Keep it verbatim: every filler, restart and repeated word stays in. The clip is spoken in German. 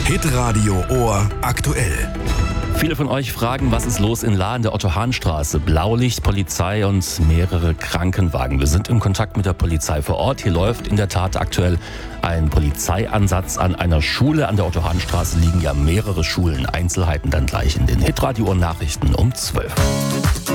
Hitradio Ohr aktuell. Viele von euch fragen, was ist los in Lahr in der Otto-Hahn-Straße? Blaulicht, Polizei und mehrere Krankenwagen. Wir sind im Kontakt mit der Polizei vor Ort. Hier läuft in der Tat aktuell ein Polizeieinsatz an einer Schule. An der Otto-Hahn-Straße liegen ja mehrere Schulen. Einzelheiten dann gleich in den Hitradio Ohr Nachrichten um zwölf.